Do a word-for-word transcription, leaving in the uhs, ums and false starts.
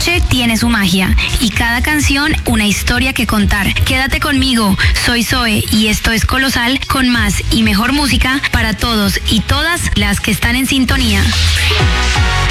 noche tiene su magia y cada canción una historia que contar. Quédate conmigo, soy Zoe y esto es Colosal, con más y mejor música para todos y todas las que están en sintonía.